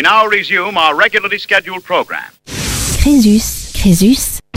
We now resume our regularly scheduled program. Crésus, Crésus.